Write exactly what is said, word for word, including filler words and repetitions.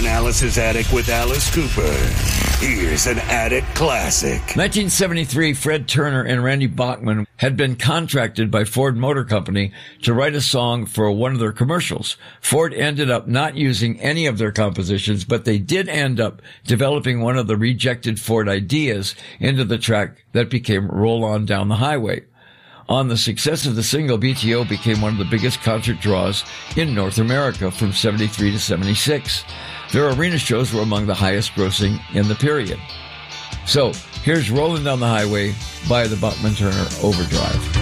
on Alice's Attic with Alice Cooper. Here's an Attic classic. nineteen seventy-three, Fred Turner and Randy Bachman had been contracted by Ford Motor Company to write a song for one of their commercials. Ford ended up not using any of their compositions, but they did end up developing one of the rejected Ford ideas into the track that became Roll On Down the Highway. On the success of the single, B T O became one of the biggest concert draws in North America from seventy-three to seventy-six. Their arena shows were among the highest grossing in the period. So, here's Rolling Down the Highway by the Bachman Turner Overdrive.